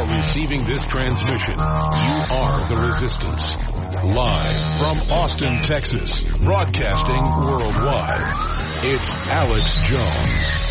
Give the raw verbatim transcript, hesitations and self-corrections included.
are receiving this transmission, you are the Resistance. Live from Austin, Texas, broadcasting worldwide, it's Alex Jones.